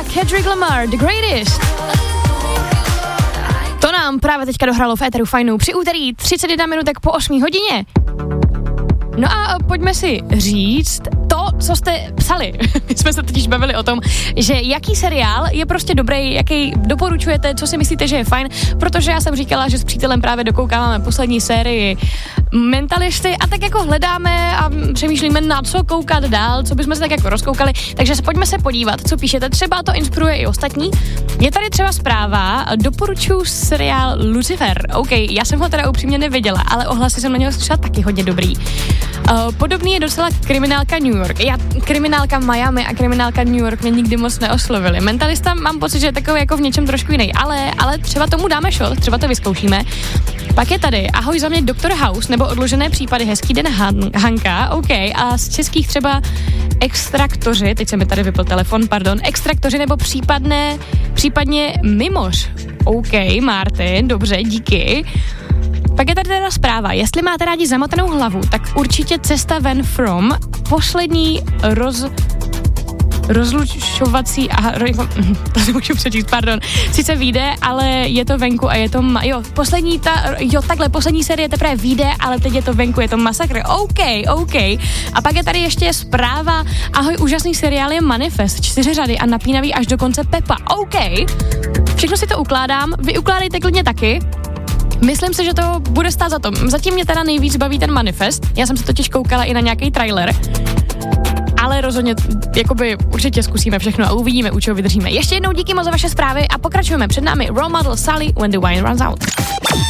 Kendrick Lamar, The Greatest. To nám právě teďka dohrálo v éteru Fajnou při úterý 31 minutek po 8 hodině. No a pojďme si říct to, co jste psali. My jsme se totiž bavili o tom, že jaký seriál je prostě dobrý, jaký doporučujete, co si myslíte, že je fajn, protože já jsem říkala, že s přítelem právě dokoukáváme poslední sérii Mentalisty a tak jako hledáme a přemýšlíme, na co koukat dál, co bychom se tak jako rozkoukali, takže pojďme se podívat, co píšete, třeba to inspiruje i ostatní. Je tady třeba zpráva, doporučuji seriál Lucifer. OK, já jsem ho teda upřímně neviděla, ale ohlasy jsem na něho slyšela taky hodně dobrý. Podobný je docela Kriminálka New York. Kriminálka Miami a Kriminálka New York mě nikdy moc neoslovily. Mentalista mám pocit, že je takový jako v něčem trošku jiný, ale třeba tomu dáme shot, třeba to vyzkoušíme. Pak je tady, ahoj, za mě Dr. House, nebo Odložené případy, Hezký den Hanka, OK, a z českých třeba Extraktoři, teď se mi tady vypl telefon, pardon, Extraktoři nebo případně Mimoř, OK, Martin, dobře, díky. Pak je tady teda zpráva, jestli máte rádi zamotanou hlavu, tak určitě Cesta ven from, poslední rozlučovací, to si můžu přečíst, pardon, sice vyjde, ale je to venku a je to, poslední série teprve vyjde, ale teď je to venku, je to masakr, OK. A pak je tady ještě zpráva, ahoj, úžasný seriál je Manifest, 4 řady a napínavý až do konce Pepa, OK. Všechno si to ukládám, vy ukládejte klidně taky. Myslím si, že to bude stát za to. Zatím mě teda nejvíc baví ten Manifest. Já jsem se totiž koukala i na nějaký trailer. Ale rozhodně, jakoby určitě zkusíme všechno a uvidíme, u čeho vydržíme. Ještě jednou díky moc za vaše zprávy a pokračujeme před námi Role Model Sally When the Wine Runs Out.